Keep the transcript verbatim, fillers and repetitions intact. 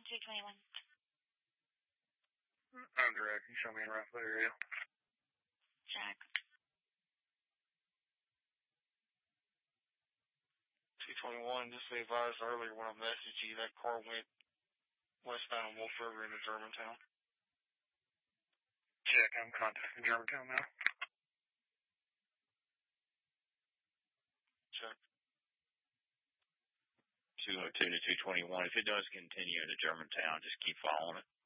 two twenty-one. I'm direct. Can you show me in rough area? Check. two twenty-one, just be advised earlier when I messaged you, that car went westbound on Wolf River into Germantown. Check, I'm contacting Germantown now. Check. two oh two to two twenty-one, if it does continue into Germantown, just keep following it.